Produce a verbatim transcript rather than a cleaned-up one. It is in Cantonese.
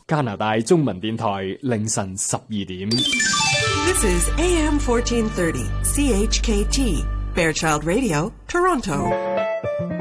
加拿大中文電台凌晨十二點。 This is A M fourteen thirty C H K T Fairchild Radio, Toronto.